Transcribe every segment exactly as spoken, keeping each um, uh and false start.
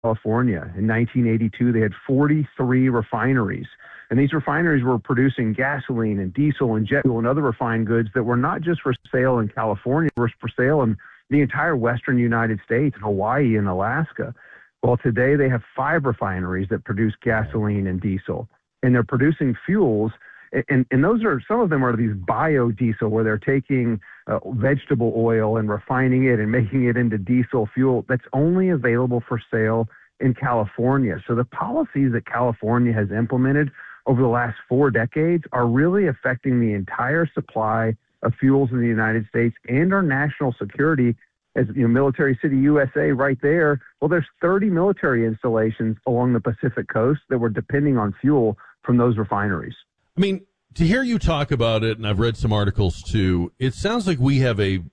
California. In nineteen eighty-two, they had forty-three refineries. And these refineries were producing gasoline and diesel and jet fuel and other refined goods that were not just for sale in California, were for sale in the entire western United States, Hawaii and Alaska. Well, today they have five refineries that produce gasoline and diesel, and they're producing fuels. And, and those are, some of them are these biodiesel, where they're taking uh, vegetable oil and refining it and making it into diesel fuel that's only available for sale in California. So the policies that California has implemented over the last four decades are really affecting the entire supply of fuels in the United States and our national security. As you know, Military City, U S A, right there. Well, there's thirty military installations along the Pacific coast that were depending on fuel from those refineries. I mean, to hear you talk about it, and I've read some articles too, it sounds like we have a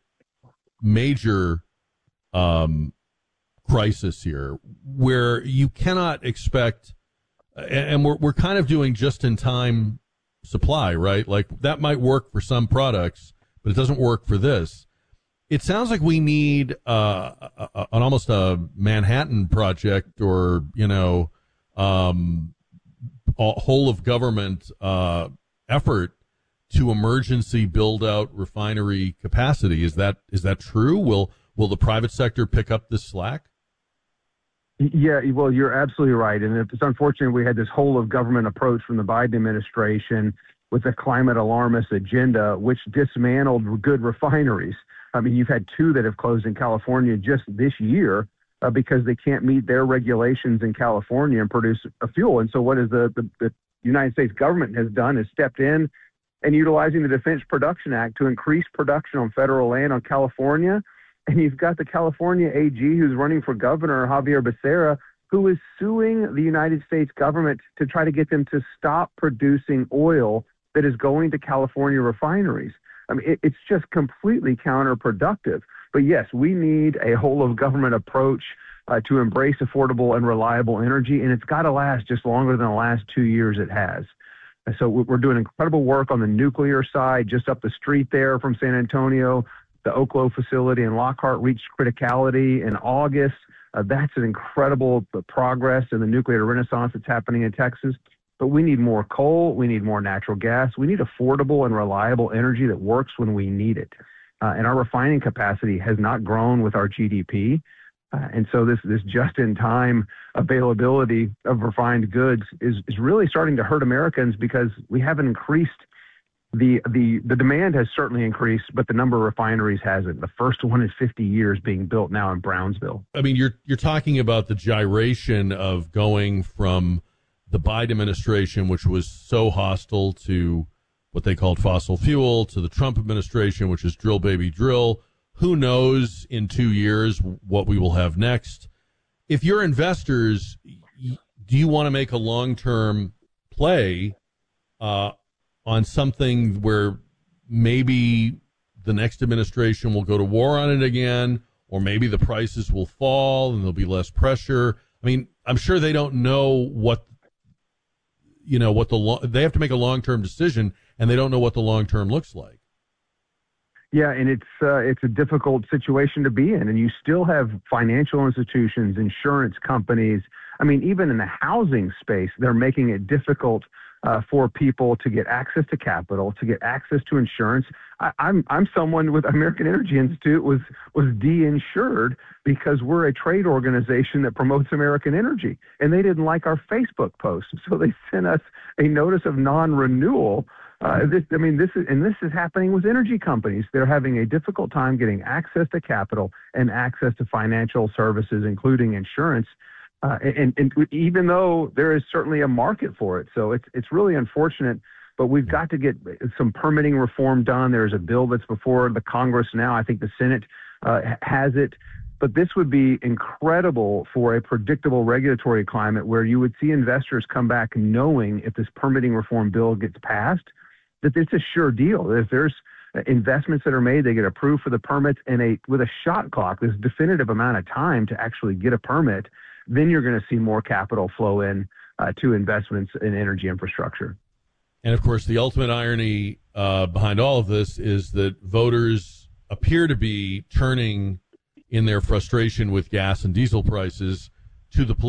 major um, crisis here where you cannot expect, and we're we're kind of doing just-in-time supply, right? Like that might work for some products, but it doesn't work for this. It sounds like we need uh, a, a, an almost a Manhattan Project, or you know, um, a whole of government uh, effort to emergency build out refinery capacity. Is that is that true? Will will the private sector pick up this slack? Yeah, well, you're absolutely right. And it's unfortunate we had this whole of government approach from the Biden administration with a climate alarmist agenda, which dismantled good refineries. I mean, you've had two that have closed in California just this year uh, because they can't meet their regulations in California and produce a fuel. And so what is the, the, the United States government has done is stepped in and utilizing the Defense Production Act to increase production on federal land on California. And you've got the California A G who's running for governor, Javier Becerra, who is suing the United States government to try to get them to stop producing oil that is going to California refineries. I mean, it, it's just completely counterproductive. But yes, we need a whole of government approach uh, to embrace affordable and reliable energy, and it's got to last just longer than the last two years it has. And so we're doing incredible work on the nuclear side, just up the street there from San Antonio. The Oklo facility in Lockhart reached criticality in August. Uh, that's an incredible progress in the nuclear renaissance that's happening in Texas. But we need more coal. We need more natural gas. We need affordable and reliable energy that works when we need it. Uh, and our refining capacity has not grown with our G D P. Uh, and so this, this just-in-time availability of refined goods is, is really starting to hurt Americans because we haven't increased the, the, the demand has certainly increased, but the number of refineries hasn't. The first one in fifty years being built now in Brownsville. I mean, you're, you're talking about the gyration of going from the Biden administration, which was so hostile to what they called fossil fuel, to the Trump administration, which is drill, baby, drill. Who knows in two years what we will have next? If you're investors, do you want to make a long-term play uh, on something where maybe the next administration will go to war on it again, or maybe the prices will fall and there'll be less pressure? I mean, I'm sure they don't know what you know, what the lo- they have to make a long-term decision, and they don't know what the long-term looks like. Yeah, and it's uh, it's a difficult situation to be in, and you still have financial institutions, insurance companies. I mean, even in the housing space, they're making it difficult uh, for people to get access to capital, to get access to insurance. I, I'm I'm someone with American Energy Institute was was de-insured because we're a trade organization that promotes American energy, and they didn't like our Facebook post, so they sent us a notice of non-renewal. Uh, this, I mean, this is and this is happening with energy companies. They're having a difficult time getting access to capital and access to financial services, including insurance. Uh, and, and even though there is certainly a market for it, so it's it's really unfortunate. But we've got to get some permitting reform done. There's a bill that's before the Congress now. I think the Senate uh, has it. But this would be incredible for a predictable regulatory climate where you would see investors come back knowing if this permitting reform bill gets passed, that it's a sure deal. If there's investments that are made, they get approved for the permits, and a with a shot clock, this definitive amount of time to actually get a permit, then you're going to see more capital flow in uh, to investments in energy infrastructure. And, of course, the ultimate irony uh, behind all of this is that voters appear to be turning in their frustration with gas and diesel prices to the